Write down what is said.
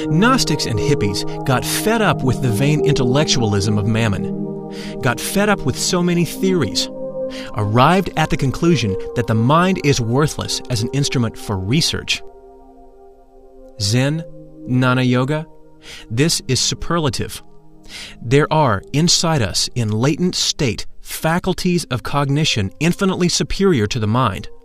Gnostics and hippies got fed up with the vain intellectualism of Mammon, got fed up with so many theories, arrived at the conclusion that the mind is worthless as an instrument for research. Zen, Jnana Yoga, this is superlative. There are, inside us, in latent state, faculties of cognition infinitely superior to the mind.